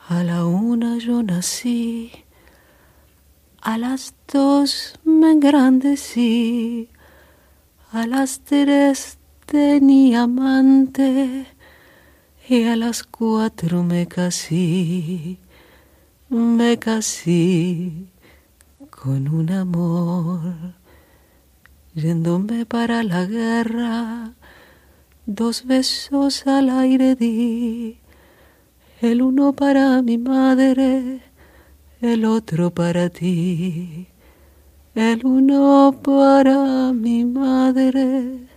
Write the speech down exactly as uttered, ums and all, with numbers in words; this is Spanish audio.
A la una yo nací, a las dos me engrandecí, a las tres tenía amante y a las cuatro me casé, me casé con un amor. Yéndome para la guerra, dos besos al aire di, el uno para mi madre, el otro para ti. El uno para mi madre,